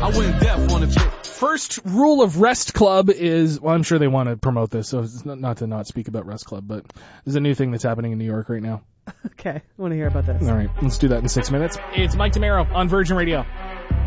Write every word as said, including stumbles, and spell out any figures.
I went deaf on a bit. First rule of Rest Club is, well, I'm sure they want to promote this, so it's not, not to not speak about Rest Club, but there's a new thing that's happening in New York right now. Okay, I want to hear about this. All right, let's do that in six minutes. It's Mike DeMero on Virgin Radio.